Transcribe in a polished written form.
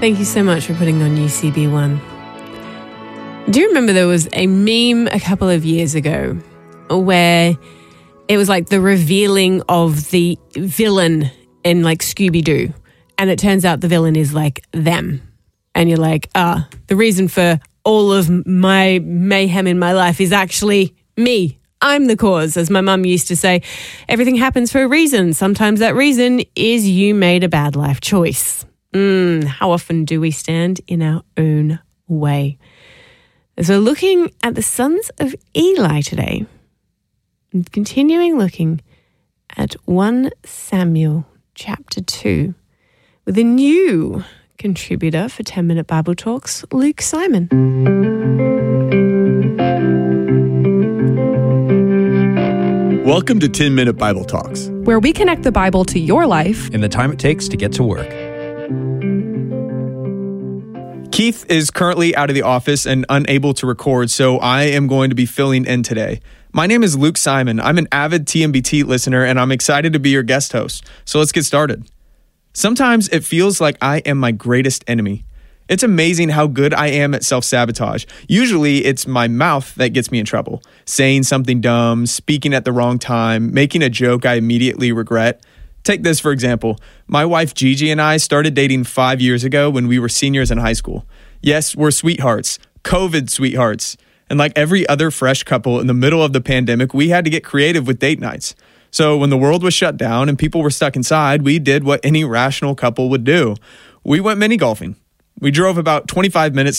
Thank you so much for putting on UCB1. Do you remember there was a meme a couple of years ago where it was like the revealing of the villain in like Scooby-Doo, and it turns out the villain is like them. And you're like, the reason for all of my mayhem in my life is actually me. I'm the cause. As my mum used to say, everything happens for a reason. Sometimes that reason is you made a bad life choice. How often do we stand in our own way? So looking at the sons of Eli today, and continuing looking at 1 Samuel chapter 2 with a new contributor for 10-Minute Bible Talks, Luke Simon. Welcome to 10-Minute Bible Talks, where we connect the Bible to your life in the time it takes to get to work. Keith is currently out of the office and unable to record, so I am going to be filling in today. My name is Luke Simon. I'm an avid TMBT listener, and I'm excited to be your guest host. So let's get started. Sometimes it feels like I am my greatest enemy. It's amazing how good I am at self-sabotage. Usually, it's my mouth that gets me in trouble. Saying something dumb, speaking at the wrong time, making a joke I immediately regret. Take this, for example. My wife Gigi and I started dating 5 years ago when we were seniors in high school. Yes, we're sweethearts, COVID sweethearts. And like every other fresh couple in the middle of the pandemic, we had to get creative with date nights. So when the world was shut down and people were stuck inside, we did what any rational couple would do. We went mini golfing. We drove about 25 minutes